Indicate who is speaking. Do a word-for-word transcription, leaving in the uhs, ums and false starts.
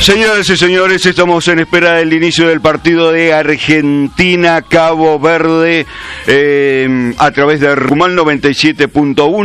Speaker 1: Señoras y señores, estamos en espera del inicio del partido de Argentina-Cabo Verde eh, a través de Rumal noventa y siete punto uno.